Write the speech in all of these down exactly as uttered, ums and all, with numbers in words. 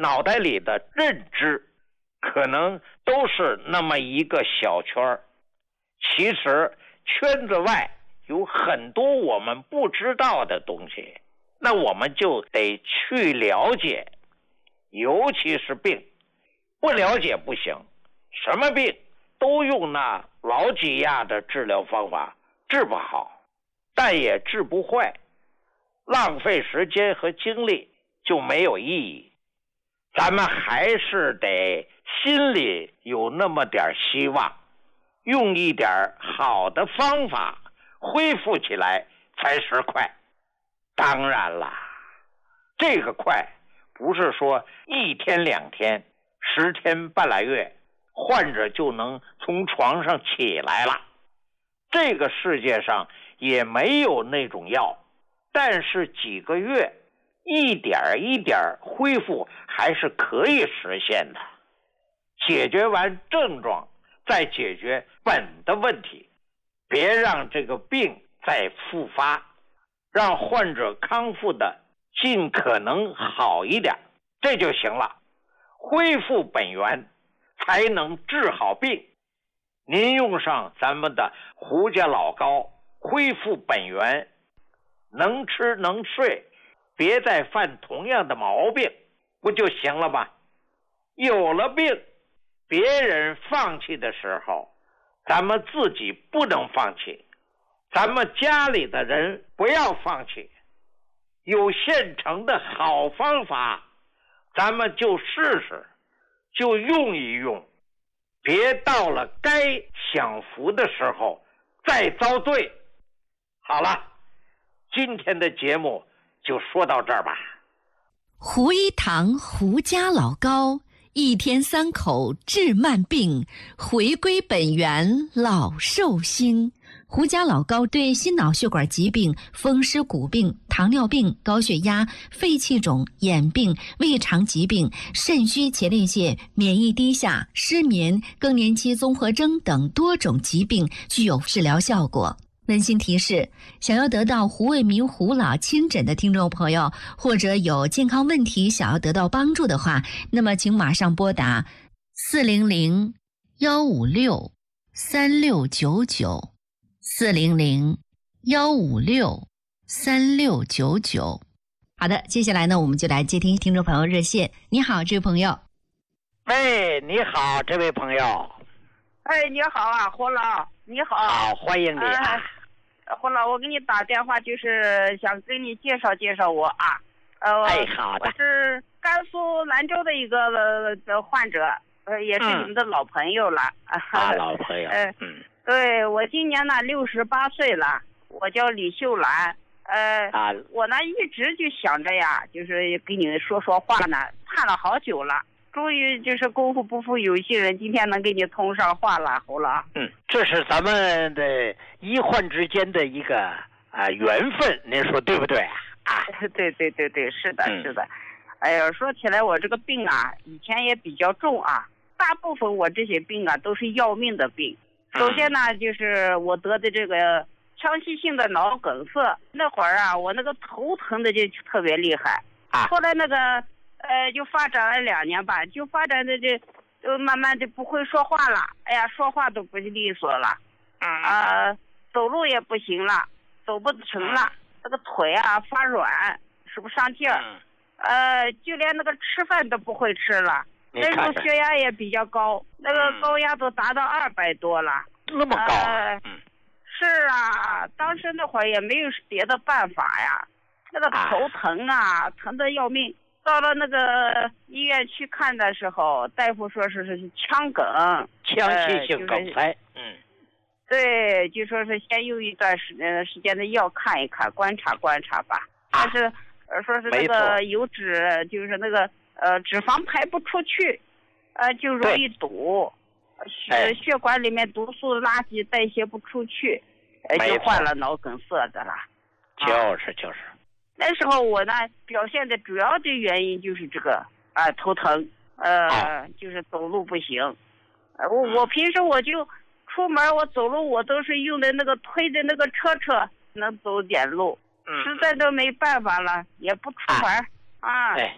脑袋里的认知可能都是那么一个小圈，其实圈子外有很多我们不知道的东西，那我们就得去了解，尤其是病，不了解不行，什么病都用那老几样的治疗方法治不好，但也治不坏，浪费时间和精力就没有意义。咱们还是得心里有那么点希望，用一点好的方法恢复起来才是快。当然了，这个快不是说一天两天十天半拉月患者就能从床上起来了，这个世界上也没有那种药，但是几个月一点一点恢复还是可以实现的。解决完症状再解决本的问题，别让这个病再复发，让患者康复的尽可能好一点，这就行了。恢复本源才能治好病。您用上咱们的胡家老膏，恢复本源，能吃能睡，别再犯同样的毛病，不就行了吗？有了病，别人放弃的时候，咱们自己不能放弃，咱们家里的人不要放弃。有现成的好方法，咱们就试试，就用一用，别到了该享福的时候再遭罪。好了，今天的节目就说到这儿吧。 胡一堂胡家老膏，一天三口治慢病，回归本源老寿星。胡家老膏对心脑血管疾病、风湿骨病、糖尿病、高血压、肺气肿、眼病、胃肠疾病、肾虚前列腺、免疫低下、失眠、更年期综合征等多种疾病具有治疗效果。温馨提示，想要得到胡卫民胡老亲诊的听众朋友，或者有健康问题想要得到帮助的话，那么请马上拨打四零零幺五六三六九九四零零幺五六三六九九。好的，接下来呢，我们就来接听听众朋友热线。你好，这位朋友。 喂，你好，这位朋友。 哎，你好啊，胡老，你好。 好，欢迎你啊。 呃、胡老，我给你打电话就是想跟你介绍介绍我啊。呃， 哎，好的。 我是甘肃兰州的一个、呃、的患者，呃，也是你们的老朋友了。 嗯、啊，老朋友。 呃、 嗯。 对，我今年呢六十八岁了，我叫李秀兰。呃，啊，我呢一直就想着呀，就是跟你说说话呢，盼了好久了。终于就是功夫不负有心人，今天能给你通上话了，胡老。 嗯，这是咱们的医患之间的一个啊、呃、缘分，您说对不对啊？ 对对对对，是的，是的。嗯、哎呀，说起来我这个病啊，以前也比较重啊，大部分我这些病啊都是要命的病。首先呢，嗯、就是我得的这个腔隙性的脑梗塞，那会儿啊，我那个头疼的就特别厉害。啊。后来那个。呃，就发展了两年吧，就发展的这，就慢慢的不会说话了。哎呀，说话都不利索了，啊、呃，走路也不行了，走不成了，那个腿啊发软，使不上劲儿，呃，就连那个吃饭都不会吃了。那时候血压也比较高，那个高压都达到二百多了。 那么高？ 呃，是啊，当时那会儿也没有别的办法呀，那个头疼啊，疼得要命。到了那个医院去看的时候，大夫说是是腔梗， 腔隙性梗塞。呃、嗯， 对，就说是先用一段时呃时间的药看一看，观察观察吧。但是呃说是那个油脂，就是那个呃脂肪排不出去，呃就容易堵，血血管里面毒素垃圾代谢不出去，呃就患了脑梗塞的了。 就是就是。 那时候我呢表现的主要的原因就是这个啊、呃、头疼，呃、哦、就是走路不行，呃我我平时我就出门我走路我都是用的那个推的那个车车能走点路，嗯、实在都没办法了也不出门啊，啊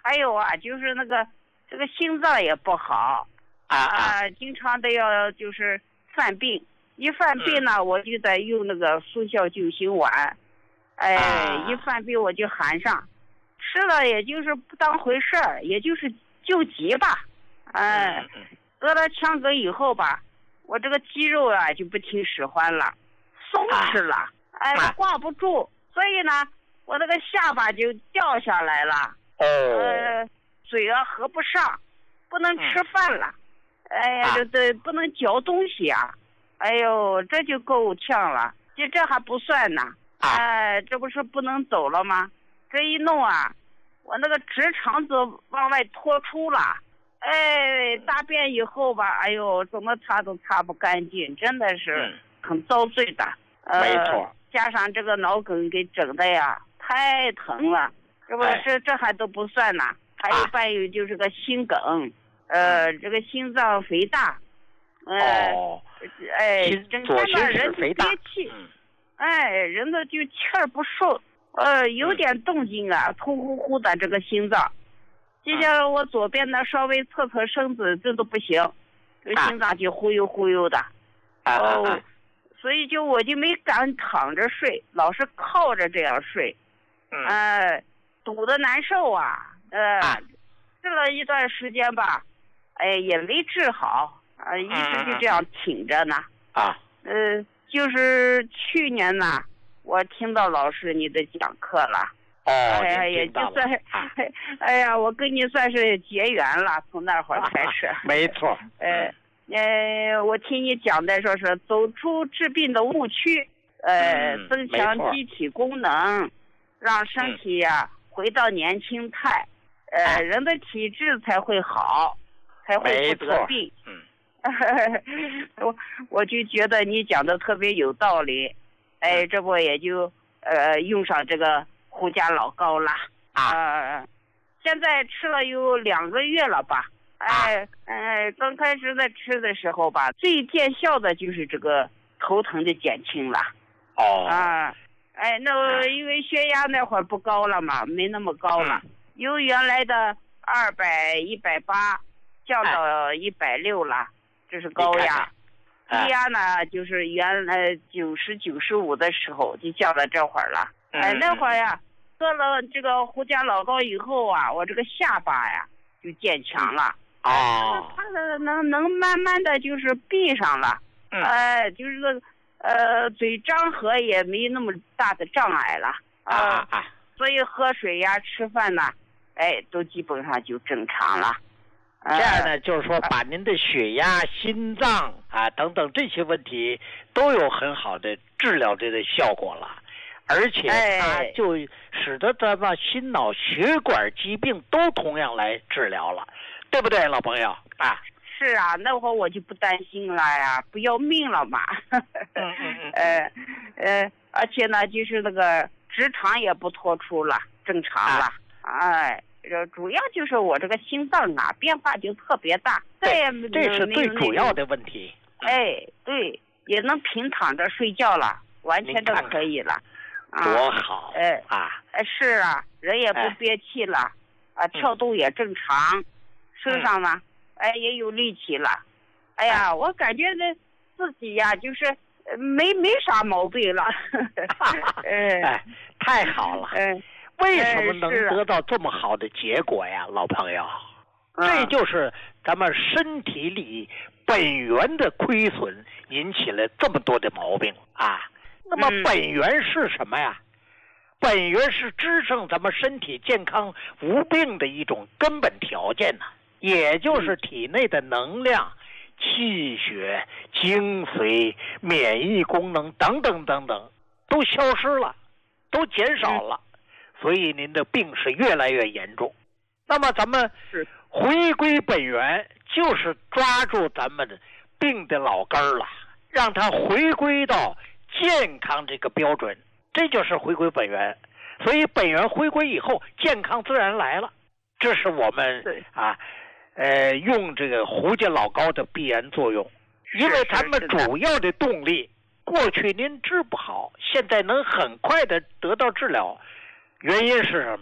还有啊，就是那个这个心脏也不好啊啊，经常都要就是犯病，一犯病呢， 嗯、 我就得用那个速效救心丸，哎， 啊、 一犯病我就含上，吃了也就是不当回事儿，也就是救急吧，哎， 嗯、 得了腔梗以后吧，我这个肌肉啊就不听使唤了，松弛了，啊、哎，挂不住，所以呢，我那个下巴就掉下来了， 哦， 呃，嘴啊合不上，不能吃饭了，嗯、哎呀，这这不能嚼东西啊，哎呦，这就够呛了，就这还不算呢，哎、呃，这不是不能走了吗？这一弄啊，我那个直肠子往外脱出了，哎，大便以后吧，哎呦，怎么擦都擦不干净，真的是很遭罪的。 嗯、没错、 呃，加上这个脑梗给整的呀，太疼了。这不是、哎、这还都不算呢，还有伴有就是个心梗，啊、呃，这个心脏肥大， 呃、哦， 哎，整天呢人就憋气， 嗯、 哎，人的就气儿不顺。呃，有点动静啊，突呼呼的这个心脏，就像我左边呢稍微侧侧身子，这都不行，这心脏就忽悠忽悠的， 啊、 哦， 啊所以就我就没敢躺着睡，老是靠着这样睡， 嗯， 呃，堵得难受啊，呃， 啊治了一段时间吧，哎，也没治好，啊、呃，一直就这样挺着呢， 啊， 呃，就是去年呢。我听到老师你的讲课了， 哦， 哎呀，也就算，哎呀，我跟你算是结缘了，从那会儿开始。 啊、没错。 呃，呃，我听你讲的说是走出治病的误区，呃， 嗯、 增强机体功能，让身体呀、啊、回到年轻态，呃， 啊、 人的体质才会好，才会不得病。 嗯。 我我就觉得你讲的特别有道理。哎，这不也就呃用上这个胡家老膏了啊、呃！现在吃了有两个月了吧？哎，哎，刚开始在吃的时候吧，最见效的就是这个头疼的减轻了。 哦。 啊，哎，那因为血压那会儿不高了嘛，没那么高了，由原来的二百一百八降到一百六了，这是高压。低压呢，就是原来九十九十五的时候就降到这会儿了。 嗯、 哎，那会儿呀，喝了这个胡家老膏以后啊，我这个下巴呀就渐强了。 哦。 它的能能慢慢的就是闭上了。 嗯。 哎，就是那个呃嘴张合也没那么大的障碍了。 啊啊啊！ 所以喝水呀、吃饭呐，哎，都基本上就正常了。 这样呢，就是说把您的血压、心脏啊等等这些问题都有很好的治疗这个效果了，而且它就使得咱们心脑血管疾病都同样来治疗了，对不对，老朋友啊？ 是啊，那会儿我就不担心了呀，不要命了嘛。 嗯嗯嗯。 呃呃，而且呢，就是那个直肠也不脱出了，正常了，啊、哎。这主要就是我这个心脏啊变化就特别大， 对，这是最主要的问题。 哎，对，也能平躺着睡觉了，完全都可以了。 看看多好！ 哎啊， 哎是啊，人也不憋气了，啊，跳动也正常，身上呢，哎也有力气了。哎呀，我感觉这自己呀，就是没没啥毛病了。 哎，太好了。 嗯。 为什么能得到这么好的结果呀，老朋友？ 嗯、 这就是咱们身体里本源的亏损引起了这么多的毛病啊。那么本源是什么呀？嗯、本源是支撑咱们身体健康无病的一种根本条件呢、啊，也就是体内的能量、气血、精髓、免疫功能等等等等都消失了，都减少了。嗯，所以您的病是越来越严重。那么咱们回归本源，就是抓住咱们的病的老根儿了，让它回归到健康这个标准，这就是回归本源。所以本源回归以后，健康自然来了。这是我们啊，呃，用这个胡家老膏的必然作用。因为咱们主要的动力，过去您治不好，现在能很快的得到治疗。原因是什么？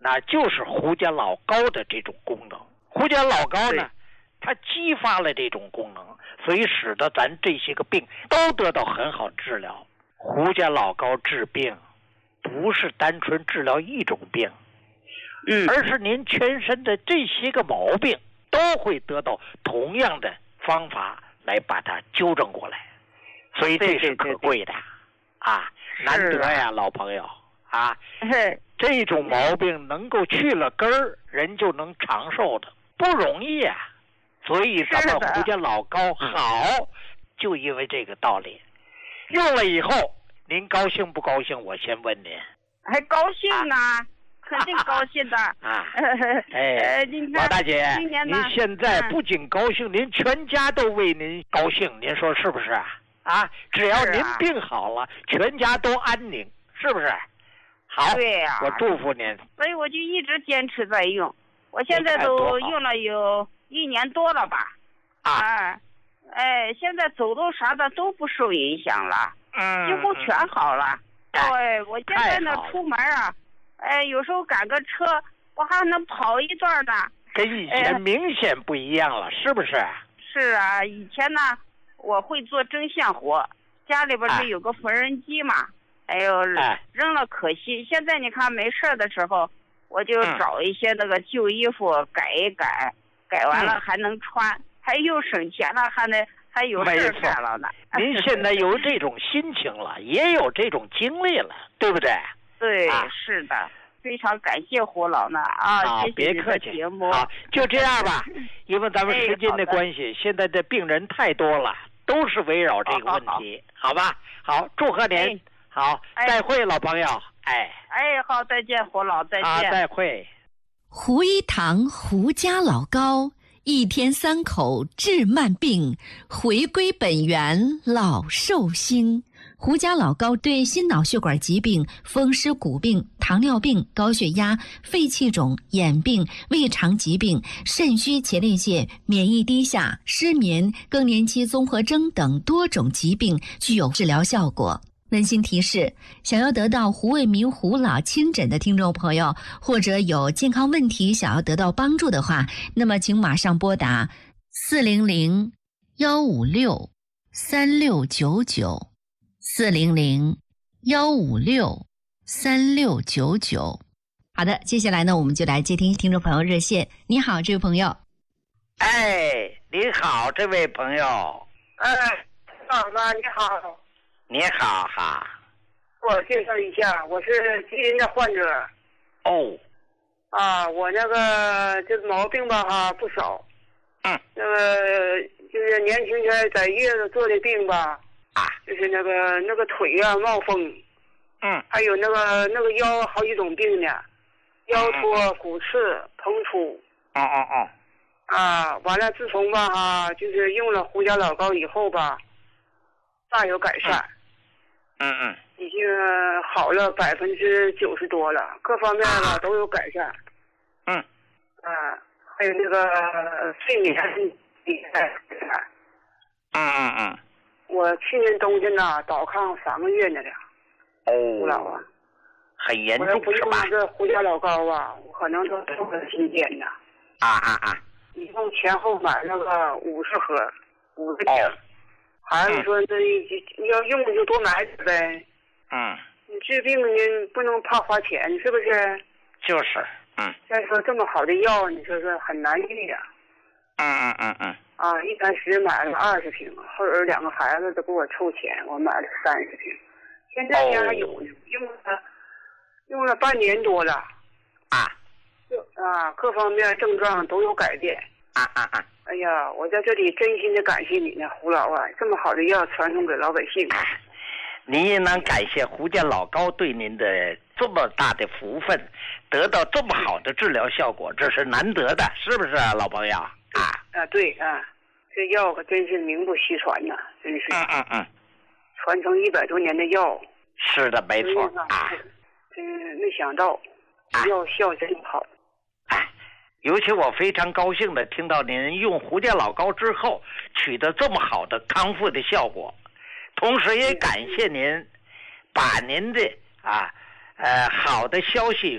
那就是胡家老膏的这种功能。胡家老膏呢，它激发了这种功能，所以使得咱这些个病都得到很好治疗。胡家老膏治病不是单纯治疗一种病， 嗯， 而是您全身的这些个毛病都会得到同样的方法来把它纠正过来，所以这是可贵的。对对对啊，难得呀，老朋友啊，这种毛病能够去了根儿，人就能长寿的，不容易啊。所以咱们胡家老膏好，就因为这个道理。用了以后，您高兴不高兴？我先问您。 还高兴呢，啊、肯定高兴的啊！哎，老大姐，您现在不仅高兴，嗯、您全家都为您高兴，您说是不是啊？啊，只要您病好了，啊、全家都安宁，是不是？好， 对呀、啊， 我祝福您。 所以我就一直坚持在用，我现在都用了有一年多了吧。 啊， 哎，哎，现在走动啥的都不受影响了， 嗯， 几乎全好了。 哎， 对，我现在呢出门啊，哎，有时候赶个车，我还能跑一段呢。 跟以前明显不一样了，哎、是不是？ 是啊，以前呢。我会做针线活，家里边就有个缝纫机嘛，哎呦， 哎、 扔了可惜。现在你看没事的时候，我就找一些那个旧衣服改一改，嗯、改完了还能穿，嗯、还又省钱了，还能还有事干了呢。 您现在有这种心情了，也有这种经历了，对不对？ 对， 啊、 是的，非常感谢胡老呢啊， 啊谢谢你的节目。 好，就这样吧，因为咱们时间的关系，哎、现在的病人太多了。都是围绕这个问题，好, 好, 好, 好吧？好，祝贺您， 哎、 好， 哎、 再会，老朋友，哎， 哎，好，再见，胡老，再见， 啊，再会。 胡一堂胡家老膏，一天三口治慢病，回归本源老寿星。胡家老膏对心脑血管疾病、风湿骨病、糖尿病、高血压、肺气肿、眼病、胃肠疾病、肾虚前列腺、免疫低下、失眠、更年期综合征等多种疾病具有治疗效果。温馨提示：想要得到胡卫民胡老亲诊的听众朋友，或者有健康问题想要得到帮助的话，那么请马上拨打四零零幺五六三六九九。四零零幺五六三六九九。好的，接下来呢，我们就来接听听众朋友热线。你好，这位朋友。 哎，你好，这位朋友。 哎，老妈，你好。 你好哈。 我介绍一下，我是吉林的患者。 哦。 啊，我那个这个毛病吧哈不少。 嗯。 那个就是年轻前在医院做的病吧。 啊， 就是那个那个腿啊冒风， 嗯， 还有那个那个腰好几种病呢，腰脱、骨刺、膨出， 哦哦哦， 啊，完了自从吧哈，就是用了胡家老膏以后吧，大有改善， 嗯嗯， 已经好了百分之九十多了，各方面吧、啊、都有改善， 嗯， 啊，还有那个睡眠也改善， 嗯嗯嗯。 我去年冬天呐，倒炕三个月呢了。 哦。 胡老啊， 很严重是吧？我要不用这胡家老膏啊，我可能都瘦了新鲜呢。 啊啊啊！ 一共前后买了个五十盒，五十瓶。 哦。 孩子说：“这你要用就多买点呗。” 嗯。 你治病你不能怕花钱，是不是？ 就是，嗯。 再说这么好的药，你说说很难遇呀。 嗯嗯嗯嗯。 啊，一开始买了二十瓶，后边两个孩子都给我凑钱，我买了三十瓶。现在呢还有用用了，用了半年多了。 啊。 啊，各方面症状都有改变。 啊啊啊！ 哎呀，我在这里真心的感谢你呢，胡老啊，这么好的药传送给老百姓。 您也能感谢胡家老膏对您的这么大的福分，得到这么好的治疗效果，这是难得的，是不是啊，老朋友？啊啊，对啊，这药可真是名不虚传呐，真是。 嗯嗯嗯。 传承一百多年的药。 是的，没错啊。 真没想到，药效真好。 哎，尤其我非常高兴的听到您用胡家老膏之后取得这么好的康复的效果，同时也感谢您把您的啊呃好的消息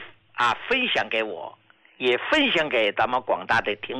啊分享给我，也分享给咱们广大的听